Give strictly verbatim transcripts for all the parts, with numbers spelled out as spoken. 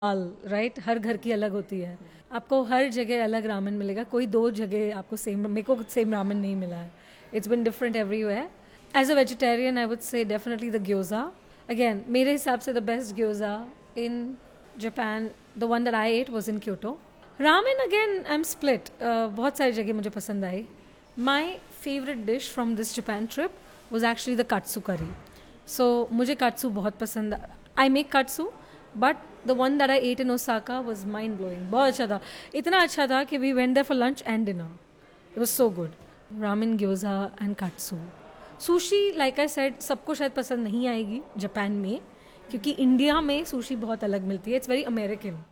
Right, हर घर की अलग होती है। आपको हर जगह अलग रामेन मिलेगा, कोई दो जगह आपको सेम, मेरे को सेम रामेन नहीं मिला है। It's been different everywhere. As a vegetarian I would say definitely the ग्योजा। Again मेरे हिसाब से the best ग्योजा in Japan, the one that I eight was in Kyoto. Ramen again I am split, बहुत सारी जगह मुझे पसंद आई। My favourite dish from this Japan trip was actually the काट्सू करी। सो मुझे काट्सू बहुत पसंद, I make काट्सू, but the one that I eight in Osaka was mind blowing. बहुत अच्छा था, इतना अच्छा था कि we went there for lunch and dinner. It was so good. Ramen, ग्योजा and काट्सू। Sushi, like I said, सबको शायद पसंद नहीं आएगी जापान में, क्योंकि इंडिया में सुशी बहुत अलग मिलती है, इट्स वेरी अमेरिकन।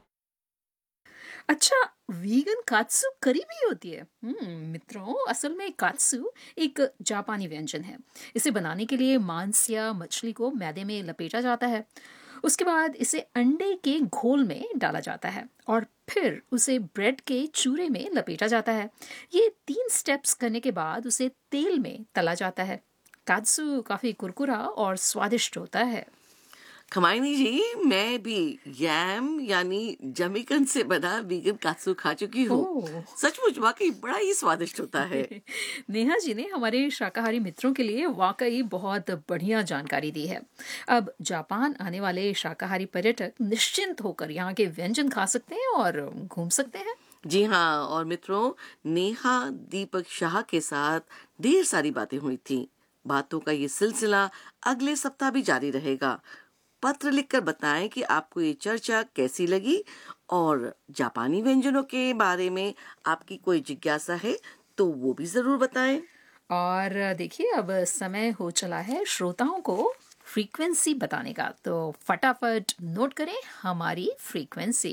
अच्छा, वीगन कात्सु करी भी होती है। हम्म मित्रों, असल में कात्सु एक जापानी व्यंजन है। इसे बनाने के लिए मांस या मछली को मैदे में लपेटा जाता है। उसके बाद इसे अंडे के घोल में डाला जाता है और फिर उसे ब्रेड के चूरे में लपेटा जाता है। ये तीन स्टेप्स करने के बाद उसे तेल में तला जाता है। कात्सु काफी कुरकुरा और स्वादिष्ट होता है। खमाइनी जी, मैं भी यैम यानी जमीकन से बना वीगन कात्सू खा चुकी हूँ। ओह सचमुच वाकई बड़ा ही स्वादिष्ट होता है। नेहा जी ने हमारे शाकाहारी मित्रों के लिए वाकई बहुत बढ़िया जानकारी दी है। अब जापान आने वाले शाकाहारी पर्यटक निश्चिंत होकर यहाँ के व्यंजन खा सकते हैं और घूम सकते हैं। जी हाँ, और मित्रों, नेहा दीपक शाह के साथ ढेर सारी बातें हुई थी। बातों का ये सिलसिला अगले सप्ताह भी जारी रहेगा। पत्र लिखकर बताएं कि आपको ये चर्चा कैसी लगी, और जापानी व्यंजनों के बारे में आपकी कोई जिज्ञासा है तो वो भी जरूर बताएं। और देखिए, अब समय हो चला है श्रोताओं को फ्रीक्वेंसी बताने का, तो फटाफट नोट करें हमारी फ्रीक्वेंसी।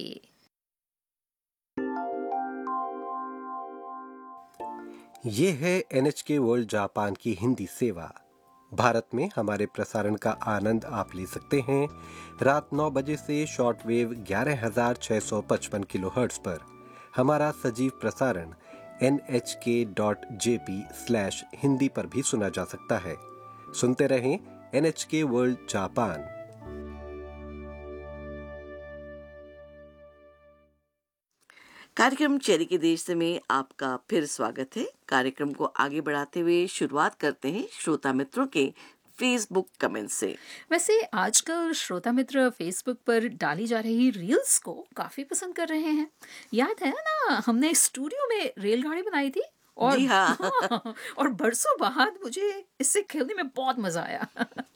ये है एन एच के वर्ल्ड जापान की हिंदी सेवा। भारत में हमारे प्रसारण का आनंद आप ले सकते हैं रात नौ बजे से शॉर्ट वेव ग्यारह हजार छह सौ पचपन किलो हर्ट्ज पर। हमारा सजीव प्रसारण एन एच के dot J P slash Hindi पर भी सुना जा सकता है। सुनते रहें एन एच के वर्ल्ड जापान। कार्यक्रम चेरी के देश में आपका फिर स्वागत है। कार्यक्रम को आगे बढ़ाते हुए शुरुआत करते हैं श्रोता मित्रों के फेसबुक कमेंट से। वैसे आजकल श्रोता मित्र फेसबुक पर डाली जा रही रील्स को काफी पसंद कर रहे हैं। याद है ना, हमने स्टूडियो में रेलगाड़ी बनाई थी और जी हाँ। हाँ, और बरसों बाद मुझे इससे खेलने में बहुत मजा आया।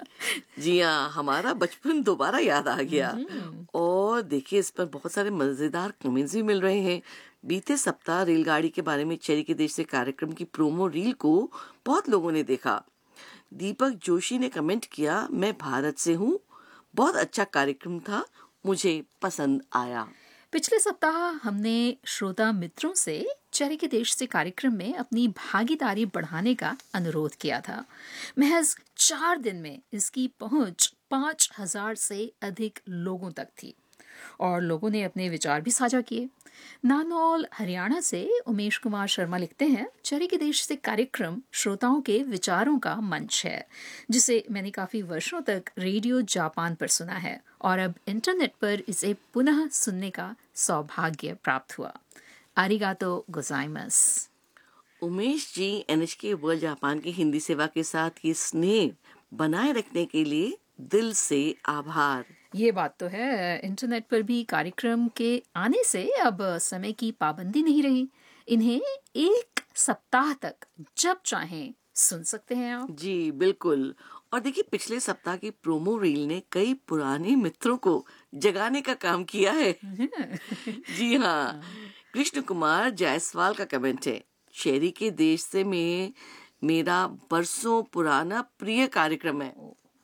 जी हाँ, हमारा बचपन दोबारा याद आ गया। और देखिए, इस पर बहुत सारे मजेदार कमेंट्स भी मिल रहे हैं। बीते सप्ताह रेलगाड़ी के बारे में चेरी के देश से कार्यक्रम की प्रोमो रील को बहुत लोगों ने देखा। दीपक जोशी ने कमेंट किया, मैं भारत से हूँ, बहुत अच्छा कार्यक्रम था, मुझे पसंद आया। पिछले सप्ताह हमने श्रोता मित्रों से चेरी के देश से कार्यक्रम में अपनी भागीदारी बढ़ाने का अनुरोध किया था। महज चार दिन में इसकी पहुंच पांच हजार से अधिक लोगों तक थी और लोगों ने अपने विचार भी साझा किए। नानौल हरियाणा से उमेश कुमार शर्मा लिखते हैं, चेरी के देश से कार्यक्रम श्रोताओं के विचारों का मंच है, जिसे मैंने काफी वर्षों तक रेडियो जापान पर सुना है और अब इंटरनेट पर इसे पुनः सुनने का सौभाग्य प्राप्त हुआ। आरिगातो गोजाइमस। उमेश जी, एन एच के वर्ल्ड जापान की हिंदी सेवा के साथ ये स्नेह बनाए रखने के लिए दिल से आभार। ये बात तो है, इंटरनेट पर भी कार्यक्रम के आने से अब समय की पाबंदी नहीं रही। इन्हें एक सप्ताह तक जब चाहें सुन सकते हैं आप। जी बिल्कुल। और देखिए, पिछले सप्ताह की प्रोमो रील ने कई पुराने मित्रों को जगाने का काम किया है। जी हाँ, कृष्ण कुमार जायसवाल का कमेंट है, चेरी के देश से में मेरा बरसों पुराना प्रिय कार्यक्रम है।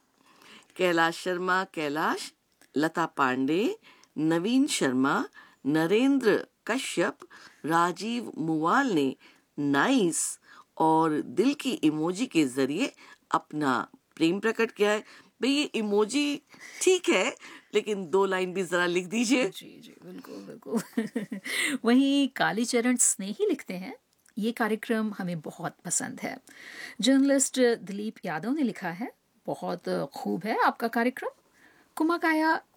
कैलाश शर्मा कैलाश, लता पांडे, नवीन शर्मा, नरेंद्र कश्यप, राजीव मुवाल ने नाइस और दिल की इमोजी के जरिए अपना प्रेम प्रकट किया है। भाई, ये इमोजी ठीक है, लेकिन दो लाइन भी जरा लिख दीजिए। जी जी बिल्कुल बिल्कुल। वहीं कालीचरण स्नेही लिखते हैं, ये कार्यक्रम हमें बहुत पसंद है। जर्नलिस्ट दिलीप यादव ने लिखा है, बहुत खूब है आपका कार्यक्रम। कुमाकाया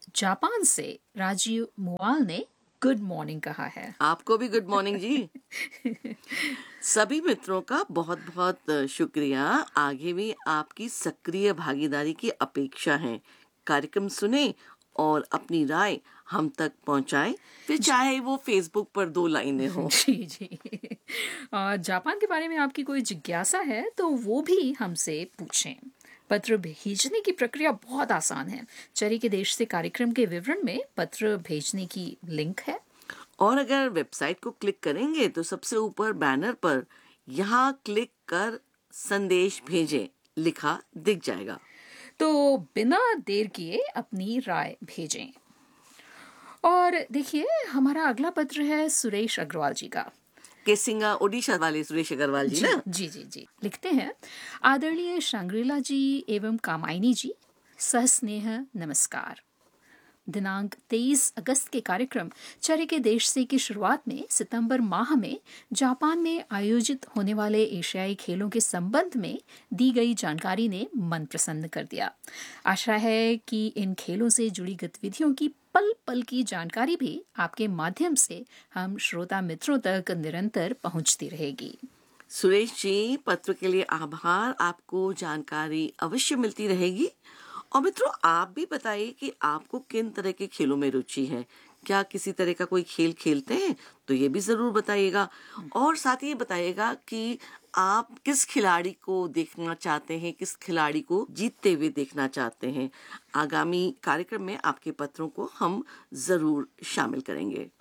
जापान से राजीव मुवाल ने गुड मॉर्निंग कहा है। आपको भी गुड मॉर्निंग जी। सभी मित्रों का बहुत बहुत शुक्रिया। आगे भी आपकी सक्रिय भागीदारी की अपेक्षा है। कार्यक्रम सुने और अपनी राय हम तक पहुंचाएं, फिर चाहे वो फेसबुक पर दो लाइनें हो। जी जी। और जापान के बारे में आपकी कोई जिज्ञासा है तो वो भी हमसे पूछें। पत्र भेजने की प्रक्रिया बहुत आसान है। चरी के देश से कार्यक्रम के विवरण में पत्र भेजने की लिंक है। और अगर वेबसाइट को क्लिक करेंगे तो सबसे ऊपर बैनर पर यहाँ क्लिक कर संदेश भेजें लिखा दिख जाएगा। तो बिना देर किए अपनी राय भेजें। और देखिए, हमारा अगला पत्र है सुरेश अग्रवाल जी का। केसिंगा ओडिशा वाले सुरेश अग्रवाल जी, जी ना? जी जी जी लिखते हैं, आदरणीय शांग्रीला जी एवं कामायनी जी, सहस्नेह नमस्कार। दिनांक तेईस अगस्त के कार्यक्रम चरी के देश से की शुरुआत में सितंबर माह में जापान में आयोजित होने वाले एशियाई खेलों के संबंध में दी गई जानकारी ने मन प्रसन्न कर दिया। आशा है कि इन खेलों से जुड़ी गतिविधियों की पल पल की जानकारी भी आपके माध्यम से हम श्रोता मित्रों तक निरंतर पहुंचती रहेगी। सुरेश जी, पत्र के लिए आभार। आपको जानकारी अवश्य मिलती रहेगी। और मित्रों, आप भी बताइए कि आपको किन तरह के खेलों में रुचि है। क्या किसी तरह का कोई खेल खेलते हैं तो ये भी जरूर बताइएगा। और साथ ही ये बताइएगा कि आप किस खिलाड़ी को देखना चाहते हैं, किस खिलाड़ी को जीतते हुए देखना चाहते हैं। आगामी कार्यक्रम में आपके पत्रों को हम जरूर शामिल करेंगे।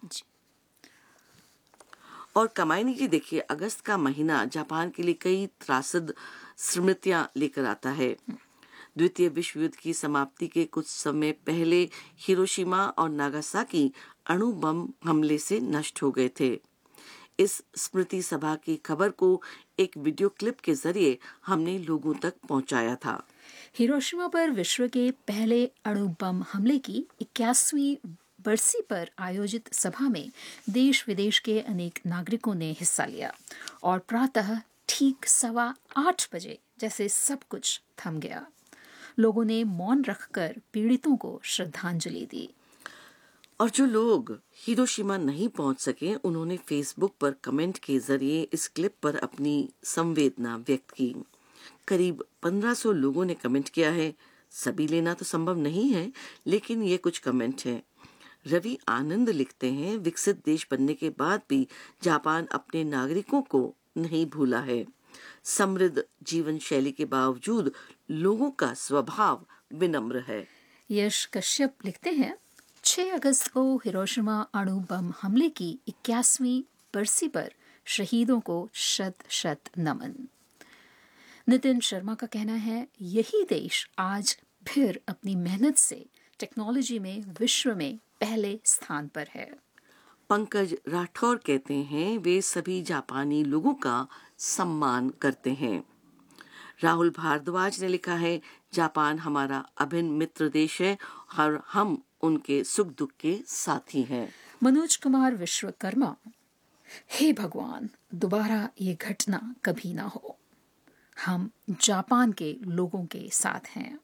और कमायनी जी, देखिए, अगस्त का महीना जापान के लिए कई त्रासद स्मृतियां लेकर आता है। द्वितीय विश्व युद्ध की समाप्ति के कुछ समय पहले हिरोशिमा और नागासाकी अणु बम हमले से नष्ट हो गए थे। इस स्मृति सभा की खबर को एक वीडियो क्लिप के जरिए हमने लोगों तक पहुंचाया था। हिरोशिमा पर विश्व के पहले अणु बम हमले की इक्यासवीं बरसी पर आयोजित सभा में देश विदेश के अनेक नागरिकों ने हिस्सा लिया और प्रातः ठीक सवा आठ बजे जैसे सब कुछ थम गया। लोगों ने मौन रखकर पीड़ितों को श्रद्धांजलि दी। और जो लोग हिरोशिमा नहीं पहुंच सके, उन्होंने फेसबुक पर कमेंट के जरिए इस क्लिप पर अपनी संवेदना व्यक्त की। करीब पंद्रह सौ लोगों ने कमेंट किया है। सभी लेना तो संभव नहीं है, लेकिन ये कुछ कमेंट हैं। रवि आनंद लिखते हैं, विकसित देश बनने के बाद भी जापान अपने नागरिकों को नहीं भूला है। समृद्ध जीवन शैली के बावजूद लोगों का स्वभाव विनम्र है। यश कश्यप लिखते हैं, छह अगस्त को हिरोशिमा अणु बम हमले की इक्यासवीं बरसी पर शहीदों को शत शत नमन। नितिन शर्मा का कहना है, यही देश आज फिर अपनी मेहनत से टेक्नोलॉजी में विश्व में पहले स्थान पर है। पंकज राठौर कहते हैं, वे सभी जापानी लोगों का सम्मान करते हैं। राहुल भारद्वाज ने लिखा है, जापान हमारा अभिन्न मित्र देश है और हम उनके सुख दुख के साथी हैं। मनोज कुमार विश्वकर्मा, हे भगवान, दोबारा ये घटना कभी ना हो। हम जापान के लोगों के साथ हैं।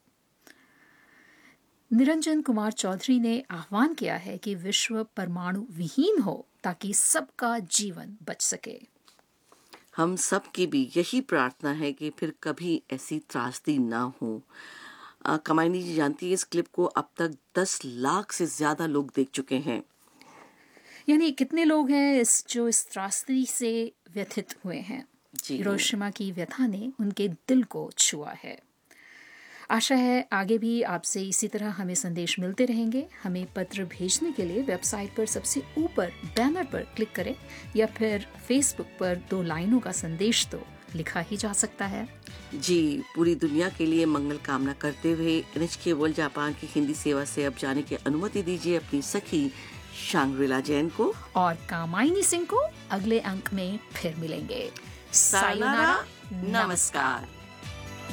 निरंजन कुमार चौधरी ने आह्वान किया है कि विश्व परमाणु विहीन हो ताकि सबका जीवन बच सके। हम सब की भी यही प्रार्थना है कि फिर कभी ऐसी त्रासदी ना हो। कमायनी जी जानती है, इस क्लिप को अब तक दस लाख से ज्यादा लोग देख चुके हैं। यानी कितने लोग हैं इस जो इस त्रासदी से व्यथित हुए हैं। हिरोशिमा की व्यथा ने उनके दिल को छुआ है। आशा है आगे भी आपसे इसी तरह हमें संदेश मिलते रहेंगे। हमें पत्र भेजने के लिए वेबसाइट पर सबसे ऊपर बैनर पर क्लिक करें या फिर फेसबुक पर दो लाइनों का संदेश तो लिखा ही जा सकता है। जी, पूरी दुनिया के लिए मंगल कामना करते हुए एनएचके वर्ल्ड जापान की हिंदी सेवा से अब जाने की अनुमति दीजिए अपनी सखी शांग्रीला जैन को और कामायनी सिंह को। अगले अंक में फिर मिलेंगे। सायोनारा, नमस्कार।